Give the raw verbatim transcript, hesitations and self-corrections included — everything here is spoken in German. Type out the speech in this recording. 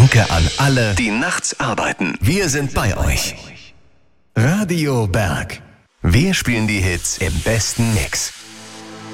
Danke an alle, die nachts arbeiten. Wir sind bei euch. Radio Berg. Wir spielen die Hits im besten Mix.